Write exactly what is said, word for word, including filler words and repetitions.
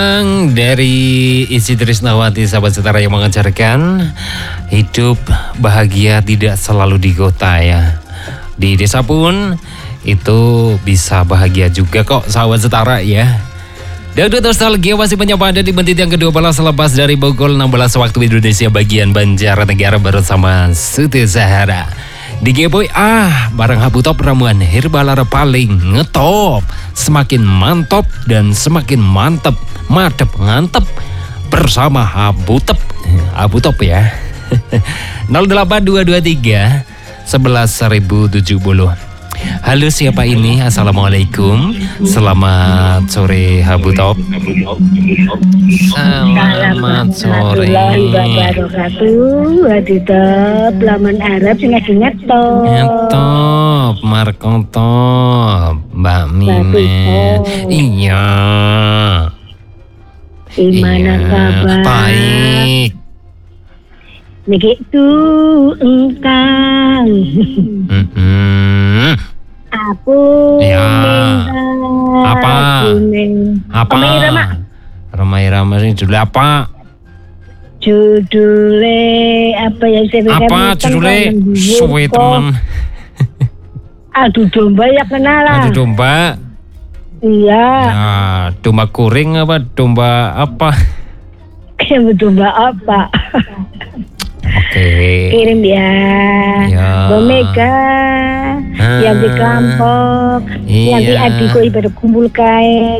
Dari Isi Trisnawati, sahabat setara yang mengajarkan hidup bahagia tidak selalu di kota ya. Di desa pun itu bisa bahagia juga kok, sahabat setara ya. Dangdut nostalgia masih menyapa Anda di menit yang kedua belas selepas dari pukul enam belas waktu Indonesia bagian Banjarnegara bersama Suti Sahara. Di G-Boy ah, barang Habu Top ramuan herbalara paling ngetop, semakin mantap dan semakin mantep, madep ngantep bersama Habu Top, Habu Top ya. nol delapan dua dua tiga sebelas seribu tujuh puluh. Halo, siapa ini? Assalamualaikum. Selamat sore Habu Top. Selamat sore. Habu Top, laman Arab sing ngetop. Ngetop, Marco Top, Mbak Mimet. Iya. Gimana kabar? Baik. Niki tuh engkang. Mm-mm. Aku Ya. minta. Apa? Aku minta. Apa? Romai Rama. Romai Rama ini judul apa? Judulnya apa ya? Saya Apa judulnya? Sweet teman. Aduh domba ya kenal lah. Aduh domba. Iya. Ya, domba kuring apa? Domba apa? Domba apa? Oke. Kirim ya. Ya. Bomega. Ah. Yang di kampung. Yang di Iya. adikku ibadah kumpul kae.